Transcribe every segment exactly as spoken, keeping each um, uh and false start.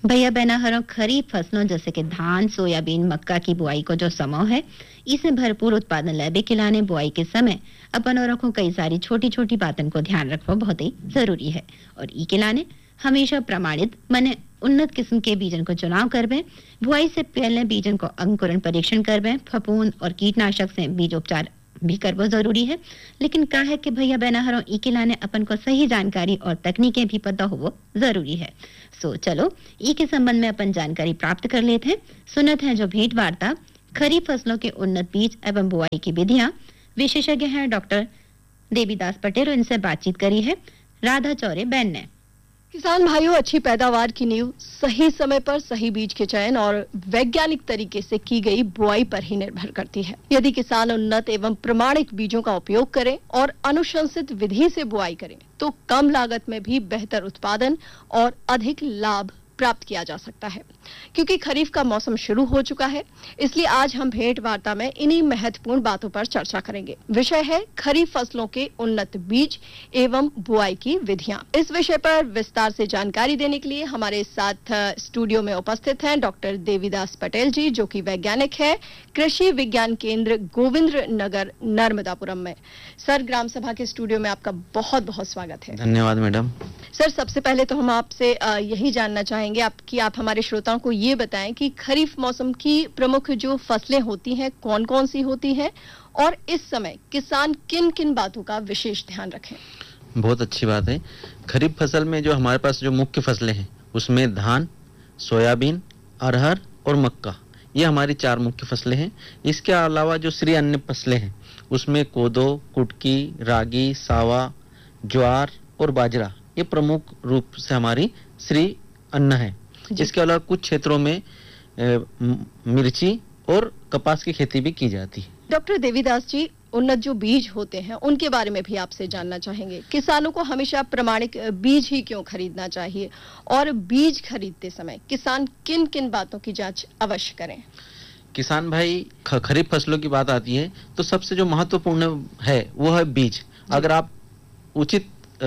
भैया बहना खरीफ फसलों जैसे कि धान, सोयाबीन, मक्का की बुआई को जो समय है, इसमें भरपूर उत्पादन लाने के लाने बुआई के समय अपन और रखो कई सारी छोटी छोटी बातों को ध्यान रखना बहुत ही जरूरी है। और ई के लाने हमेशा प्रमाणित माने उन्नत किस्म के बीजन को चुनाव करबे, बुआई से पहले बीजन को अंकुरण परीक्षण करबे, फफूंद और कीटनाशक से बीज उपचार भी करना जरूरी है। लेकिन क्या है कि भैया बहना हरो ई के लाने अपन को सही जानकारी और तकनीकें भी पता हो जरूरी है। सो चलो ई के संबंध में अपन जानकारी प्राप्त कर लेते हैं। सुनत हैं जो भेंट वार्ता खरीफ फसलों के उन्नत बीज एवं बुआई की विधियां। विशेषज्ञ हैं डॉक्टर देवीदास पटेल और इनसे बातचीत करी है राधा चौरे बैन ने। किसान भाइयों, अच्छी पैदावार की नींव सही समय पर सही बीज के चयन और वैज्ञानिक तरीके से की गई बुआई पर ही निर्भर करती है। यदि किसान उन्नत एवं प्रमाणित बीजों का उपयोग करें और अनुशंसित विधि से बुआई करें तो कम लागत में भी बेहतर उत्पादन और अधिक लाभ प्राप्त किया जा सकता है। क्योंकि खरीफ का मौसम शुरू हो चुका है, इसलिए आज हम भेंट वार्ता में इन्हीं महत्वपूर्ण बातों पर चर्चा करेंगे। विषय है खरीफ फसलों के उन्नत बीज एवं बुआई की विधियां। इस विषय पर विस्तार से जानकारी देने के लिए हमारे साथ स्टूडियो में उपस्थित हैं डॉक्टर देवीदास पटेल जी, जो कि वैज्ञानिक है कृषि विज्ञान केंद्र गोविंद्र नगर नर्मदापुरम में। सर, ग्राम सभा के स्टूडियो में आपका बहुत बहुत स्वागत है। धन्यवाद मैडम। सर, सबसे पहले तो हम आपसे यही जानना चाहेंगे आप कि आप हमारे श्रोताओं को ये बताएं कि खरीफ मौसम की प्रमुख जो फसलें होती हैं कौन कौन सी होती हैं और इस समय किसान किन किन बातों का विशेष ध्यान रखें। बहुत अच्छी बात है। खरीफ फसल में जो हमारे पास जो मुख्य फसलें हैं उसमें धान, सोयाबीन, अरहर और मक्का, ये हमारी चार मुख्य फसलें हैं। इसके अलावा जो श्री अन्य फसलें हैं उसमें कोदो, कुटकी, रागी, सावा, ज्वार और बाजरा, ये प्रमुख रूप से हमारी श्री अन्न है। इसके अलावा कुछ क्षेत्रों में ए, मिर्ची और कपास की खेती भी की जाती है। डॉक्टर देवीदास जी, उन्नत जो बीज होते हैं उनके बारे में भी आपसे जानना चाहेंगे। किसानों को हमेशा प्रमाणिक बीज ही क्यों खरीदना चाहिए और बीज खरीदते समय किसान किन किन बातों की जांच अवश्य करें। किसान भाई, खरीफ फसलों की बात आती है तो सबसे जो महत्वपूर्ण है वो है बीज। अगर आप उचित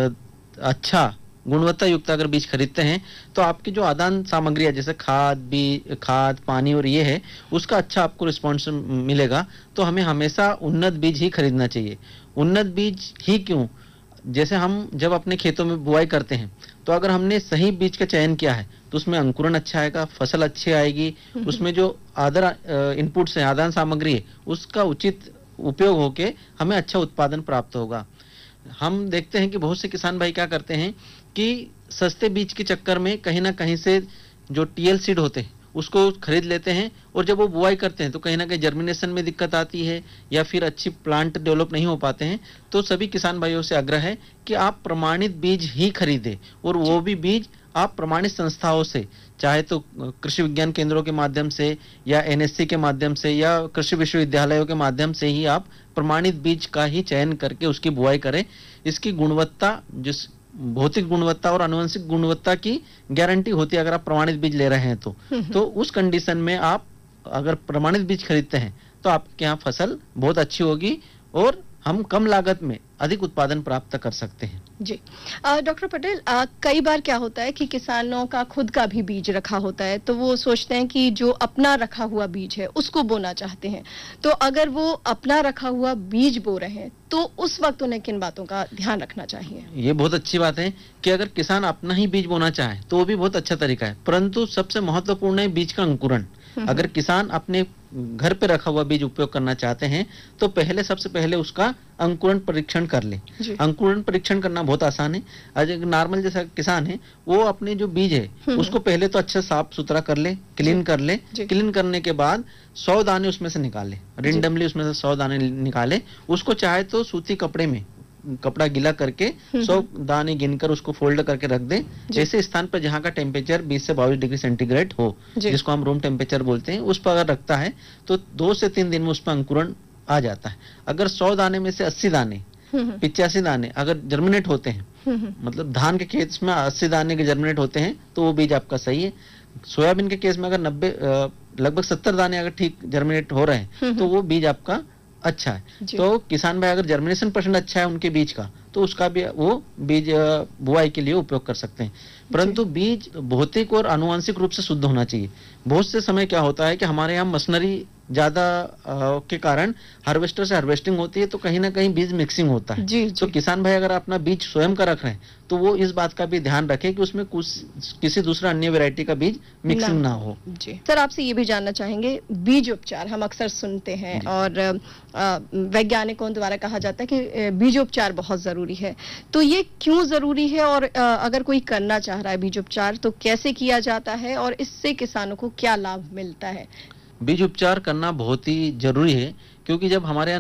अच्छा गुणवत्ता युक्त अगर बीज खरीदते हैं तो आपकी जो आदान सामग्री है जैसे खाद, बीज, खाद, पानी और ये है, उसका अच्छा आपको रिस्पॉन्स मिलेगा। तो हमें हमेशा उन्नत बीज ही खरीदना चाहिए। उन्नत बीज ही क्यों, जैसे हम जब अपने खेतों में बुआई करते हैं तो अगर हमने सही बीज का चयन किया है तो उसमें अंकुरण अच्छा आएगा, फसल अच्छी आएगी, उसमें जो अदर इनपुट्स है, आदान सामग्री है, उसका उचित उपयोग होके हमें अच्छा उत्पादन प्राप्त होगा। हम देखते हैं कि बहुत से किसान भाई क्या करते हैं कि सस्ते बीज के चक्कर में कहीं ना कहीं से जो टीएल सीड होते हैं उसको खरीद लेते हैं और जब वो बुआई करते हैं तो कहीं ना कहीं जर्मिनेशन में दिक्कत आती है या फिर अच्छी प्लांट डेवलप नहीं हो पाते हैं। तो सभी किसान भाइयों से आग्रह है कि आप प्रमाणित बीज ही खरीदें और वो भी बीज आप प्रमाणित संस्थाओं से, चाहे तो कृषि विज्ञान केंद्रों के माध्यम से या एनएससी के माध्यम से या कृषि विश्वविद्यालयों के माध्यम से ही आप प्रमाणित बीज का ही चयन करके उसकी बुआई करें। इसकी गुणवत्ता, जिस भौतिक गुणवत्ता और आनुवंशिक गुणवत्ता की गारंटी होती है अगर आप प्रमाणित बीज ले रहे हैं तो तो उस कंडीशन में आप अगर प्रमाणित बीज खरीदते हैं तो आपके यहाँ फसल बहुत अच्छी होगी और हम कम लागत में अधिक उत्पादन प्राप्त कर सकते हैं। जी डॉक्टर पटेल, आ, कई बार क्या होता है कि किसानों का खुद का भी बीज रखा होता है तो वो सोचते हैं कि जो अपना रखा हुआ बीज है उसको बोना चाहते हैं। तो अगर वो अपना रखा हुआ बीज बो रहे हैं तो उस वक्त उन्हें किन बातों का ध्यान रखना चाहिए। ये बहुत अच्छी बात है कि अगर किसान अपना ही बीज बोना चाहे तो वो भी बहुत अच्छा तरीका है, परंतु सबसे महत्वपूर्ण है बीज का अंकुरण। अगर किसान अपने घर पे रखा हुआ बीज उपयोग करना चाहते हैं तो पहले सबसे पहले उसका अंकुरण परीक्षण कर ले। अंकुरण परीक्षण करना बहुत आसान है। आज एक नॉर्मल जैसा किसान है वो अपने जो बीज है उसको पहले तो अच्छा साफ सुथरा कर ले, क्लीन कर ले। क्लीन करने के बाद सौ दाने उसमें से निकाले, रेंडमली उसमें से सौ दाने निकाले। उसको चाहे तो सूती कपड़े में कपड़ा गीला करके सौ दाने गिनकर उसको फोल्ड करके रख दें ऐसे स्थान पर जहाँ का टेम्परेचर बीस से बाईस डिग्री सेंटीग्रेड हो, जिसको हम रूम टेम्परेचर बोलते हैं। उस पर अगर रखता है तो दो से तीन दिन में उस पर अंकुरण आ जाता है। अगर सौ दाने में से अस्सी दाने, पिचासी दाने अगर जर्मिनेट होते हैं, मतलब धान के केस में अस्सी दाने के जर्मिनेट होते हैं तो वो बीज आपका सही है। सोयाबीन के केस में अगर नब्बे लगभग सत्तर दाने अगर ठीक जर्मिनेट हो रहे हैं तो वो बीज आपका अच्छा है, जी। तो किसान भाई अगर जर्मिनेशन परसेंट अच्छा है उनके बीज का, तो उसका भी वो बीज अ, बुआई के लिए उपयोग कर सकते हैं। परंतु बीज भौतिक और आनुवंशिक रूप से शुद्ध होना चाहिए। बहुत से समय क्या होता है कि हमारे यहाँ मशीनरी ज्यादा अ, के कारण हार्वेस्टर से हार्वेस्टिंग होती है, तो कहीं ना कहीं बीज मिक्सिंग होता है। जी तो जी किसान भाई अगर अपना बीज स्वयं का रख रहे हैं, तो वो इस बात का भी ध्यान रखें कि उसमें कुछ किसी दूसरा अन्य वैरायटी का बीज मिक्सिंग ना हो। जी सर, आपसे ये भी जानना चाहेंगे, बीज उपचार हम अक्सर सुनते हैं जी। और अ, वैज्ञानिकों द्वारा कहा जाता है कि अ, बीजोपचार बहुत जरूरी है, तो ये क्यों जरूरी है और अ, अगर कोई करना चाह रहा है बीजोपचार तो कैसे किया जाता है और इससे किसानों को क्या लाभ मिलता है? बीज उपचार करना बहुत ही जरूरी है, क्योंकि जब हमारे